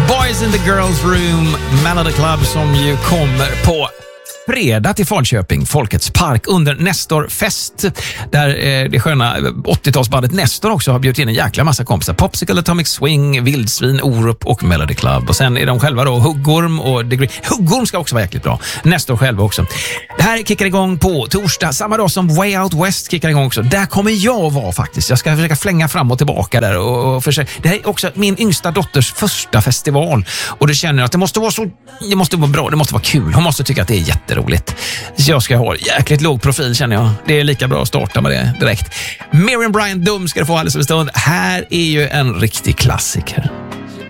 Boys in the Girls Room, Melody Club, som ju kommer på fredag till Falköping, Folkets park, under Nestor-fest, där det sköna 80-talsbandet Nestor också har bjudit in en jäkla massa kompisar. Popsicle, Atomic Swing, Vildsvin, Orup och Melody Club. Och sen är de själva då Huggorm och Degree. Huggorm ska också vara jäkligt bra. Nestor själva också. Det här kickar igång på torsdag, samma dag som Way Out West kickar igång också. Där kommer jag vara faktiskt. Jag ska försöka flänga fram och tillbaka där och försöka. Det här är också min yngsta dotters första festival, och det känner jag att det måste vara bra, det måste vara kul. Hon måste tycka att det är jätteroligt. Så jag ska ha jäkligt låg profil, känner jag. Det är lika bra att starta med det direkt. Miriam Bryant Dum ska du få alldeles för stund. Här är ju en riktig klassiker.